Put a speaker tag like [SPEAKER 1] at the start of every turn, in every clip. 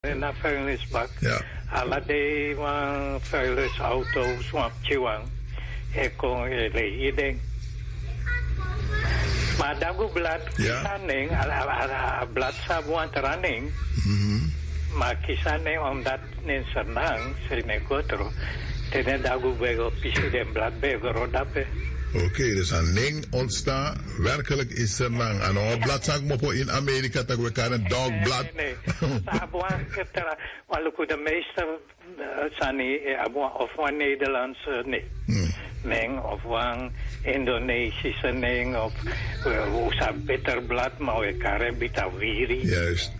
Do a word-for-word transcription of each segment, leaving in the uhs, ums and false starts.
[SPEAKER 1] in een vuilnisbak.
[SPEAKER 2] Ja.
[SPEAKER 1] Alle die vuilnisauto's, want chiwang. Ik kon je ding. Maar dat blad kisaning, blad sabuan teraning. Maar kisaning omdat nin senang, sini kotro. Tenen dagu bego pisu den blad bego rodape.
[SPEAKER 2] Oké, okay, dus een ding ontstaan werkelijk is er lang. En een bladzak mopo in Amerika, dat we kan een dogblad.
[SPEAKER 1] Nee, nee. Sabuan ketera, walau de meeste sani of van Nederlandse nee. Neng of van Indonesische neng of usa beter blad mau ekare bitawiri.
[SPEAKER 2] Juist.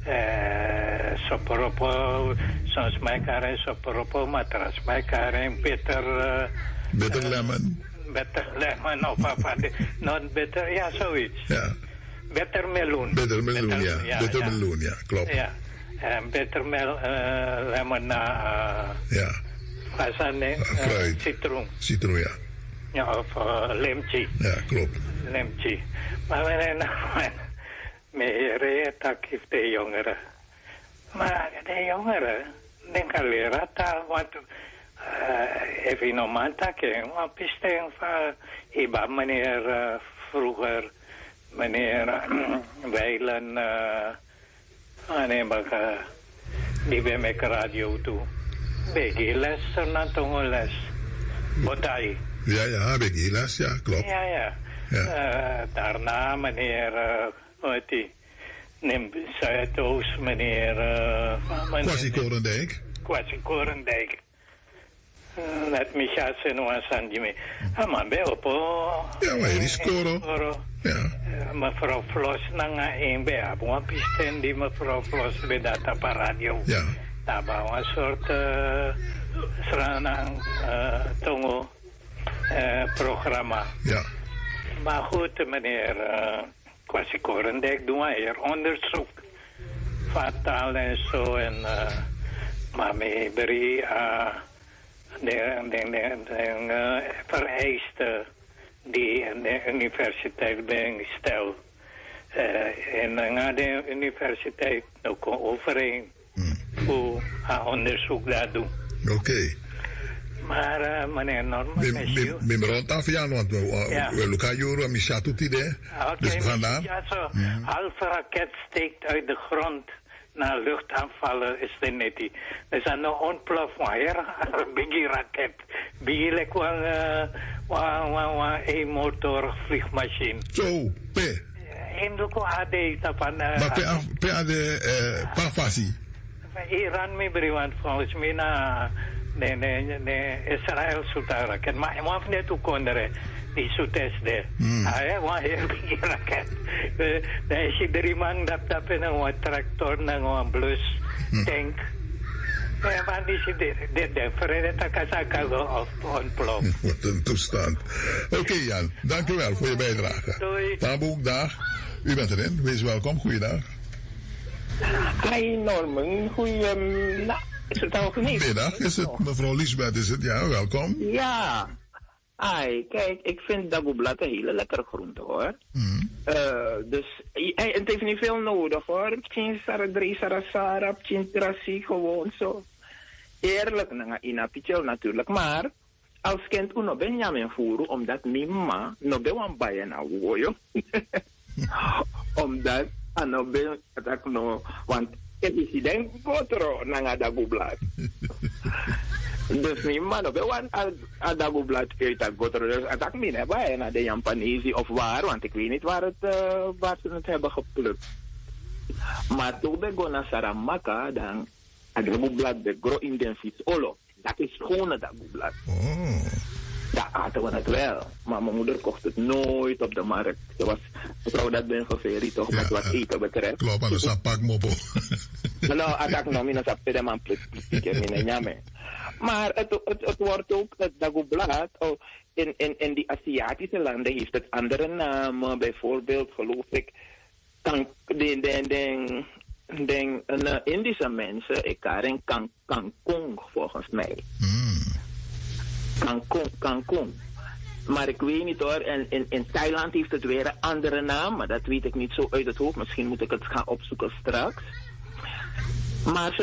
[SPEAKER 1] Eh, soporopo, soms mij karen soporopo matras, mij karen beter.
[SPEAKER 2] Beter lemon.
[SPEAKER 1] Beter lemon of apa, non beter, ja zoiets.
[SPEAKER 2] Ja.
[SPEAKER 1] Beter meloen.
[SPEAKER 2] Beter meloen, beter, ja. ja. Beter ja. meloen, ja, klopt.
[SPEAKER 1] Ja. En beter mel, uh, lemon na. Uh,
[SPEAKER 2] ja.
[SPEAKER 1] Rasane, uh, citroen.
[SPEAKER 2] Citroen, ja.
[SPEAKER 1] Ja, of uh, lemchi.
[SPEAKER 2] Ja, klopt.
[SPEAKER 1] Lemchi. Maar wanneer nou, meer tak heeft de jongeren. Maar de jongeren, denk aan leren taal, want uh, even nog maar takken. Want pisten van iba meneer uh, vroeger, meneer uh, Weilen, uh, ane baka, die bij mij radio toe. Begi les, nantong les. Botai.
[SPEAKER 2] Ja, ja, begi les, ja, klopt.
[SPEAKER 1] Ja, ja. ja. Uh, daarna meneer, uh, wat die, neem Zuidoost, meneer... Uh,
[SPEAKER 2] Kwasi Korendijk.
[SPEAKER 1] Kwasi Korendijk. Uh, net Micha Senua Sandjime. Ah, maar bij op...
[SPEAKER 2] Ja, maar die scoren. Ja.
[SPEAKER 1] Uh, mevrouw Vlos, nanga een bij Abuan Pisten, die mevrouw Vlos bij data pa radio.
[SPEAKER 2] Ja.
[SPEAKER 1] Daar bouwen een soort uh, seranang uh, tongo uh, programma.
[SPEAKER 2] Ja.
[SPEAKER 1] Maar goed, meneer uh, Kwasi Korendijk, doen wij hier onderzoek van taal en zo. En uh, maar mee beri uh, de, de, de, de uh, vereisten die de universiteit ben gesteld. Uh, en na de universiteit ook overeen. Hmm. Hoe haar onderzoek dat doen.
[SPEAKER 2] Oké. Okay.
[SPEAKER 1] Maar uh, meneer Norman...
[SPEAKER 2] Ik ben rond af, ja, want we
[SPEAKER 1] ja.
[SPEAKER 2] lukken jaren met Chateau idee.
[SPEAKER 1] Okay,
[SPEAKER 2] dus we gaan daar.
[SPEAKER 1] Ja, zo. Mm. Halve raket steekt uit de grond naar luchtaanvallen is er niet. Er is een ontplof van hier, een biggie raket. Biggie lijkt wel een motor vliegmachine.
[SPEAKER 2] Zo, P.
[SPEAKER 1] En ook A D tapan.
[SPEAKER 2] Maar P A D Pafasi.
[SPEAKER 1] Iran me beri, want volgens mij na... Nee, nee, nee, Israël sultan raket. Maar ik heb net ook onder die sutes de. Hij was heel big raket. Dan is je drie man dat dat in een tractor, een bus, tank. Ja, maar die is de de vrede takasaka of ontplof.
[SPEAKER 2] Wat een toestand. Oké okay, Jan, dank u wel voor je bijdrage.
[SPEAKER 1] Doei.
[SPEAKER 2] Taboek, dag. U bent erin, wees welkom, goeiedag.
[SPEAKER 3] Hi Norman, goeiedag. Is het al geniet?
[SPEAKER 2] Middag is het, mevrouw Liesbeth is het, ja, welkom.
[SPEAKER 3] Ja, ai, kijk, ik vind dagoblad een hele lekkere groente hoor. Mm. Uh, dus, hey, het heeft niet veel nodig hoor. Pchin saradri sarasara, pchin trasi, gewoon zo. Eerlijk, na ina pichel natuurlijk, maar als kind uno ben je mijn voeren, omdat mima, no ben wan baie na woyo. Omdat, ano ben, dat no, want het is denk kotro nanga dagoblad. Dus niet man, we want a dagoblad uit dat kotro. Dus dat ik niet hebben naar de Japanese of waar, want ik weet niet waar het uh, waar ze het hebben geplukt. Maar toen we gaan naar Saramaka, dan a dagoblad de gro in den vis olo. Dat is gewoon een dagoblad.
[SPEAKER 2] Oh.
[SPEAKER 3] Ja, aten we het wel. Maar mijn moeder kocht het nooit op de markt. Ze was, mevrouw, dat ben geverie toch, ja, met wat eten betreft.
[SPEAKER 2] Klopt, maar dat is een pak mopo.
[SPEAKER 3] Nou, atak no, mina sa pede man plastic, mina nyame. Maar het, het, het wordt ook, het dagoblad, oh, in, in, in die Aziatische landen heeft het andere namen. Bijvoorbeeld, geloof ik, kan, de, de, de, de, de Indische mensen, ik kan kan, Kangkong volgens mij.
[SPEAKER 2] Mm.
[SPEAKER 3] Kangkong, Kangkong. Maar ik weet niet hoor, en in, in Thailand heeft het weer een andere naam, maar dat weet ik niet zo uit het hoofd. Misschien moet ik het gaan opzoeken straks. Maar